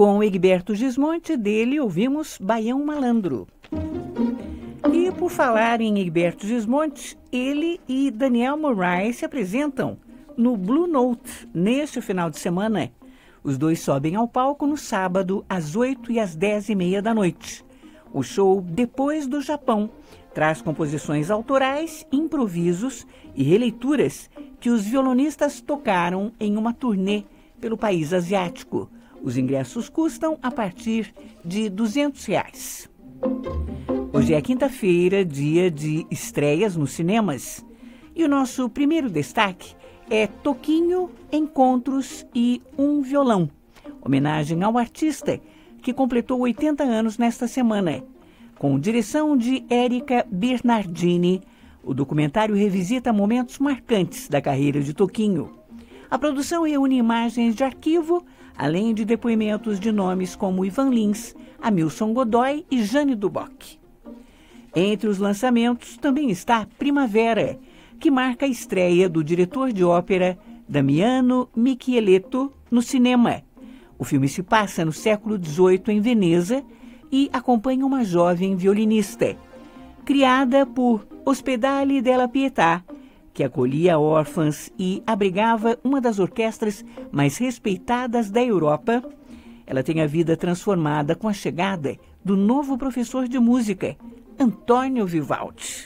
Com Egberto Gismonti, dele ouvimos Baião Malandro. E por falar em Egberto Gismonti, ele e Daniel Moraes se apresentam no Blue Note neste final de semana. Os dois sobem ao palco no sábado, às 8 e às 10h30 da noite. O show Depois do Japão traz composições autorais, improvisos e releituras que os violonistas tocaram em uma turnê pelo país asiático. Os ingressos custam a partir de R$200. Hoje é quinta-feira, dia de estreias nos cinemas. E o nosso primeiro destaque é Toquinho, Encontros e um Violão, homenagem ao artista que completou 80 anos nesta semana. Com direção de Érica Bernardini, o documentário revisita momentos marcantes da carreira de Toquinho. A produção reúne imagens de arquivo, além de depoimentos de nomes como Ivan Lins, Hamilton Godoy e Jane Duboc. Entre os lançamentos também está Primavera, que marca a estreia do diretor de ópera Damiano Micheletto no cinema. O filme se passa no século XVIII em Veneza e acompanha uma jovem violinista. Criada por Ospedale della Pietà, que acolhia órfãs e abrigava uma das orquestras mais respeitadas da Europa, ela tem a vida transformada com a chegada do novo professor de música, Antônio Vivaldi.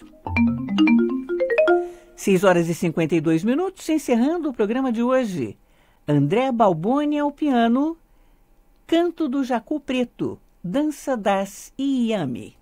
6h52, encerrando o programa de hoje. André Balboni ao piano, Canto do Jacu Preto, Dança das Iami.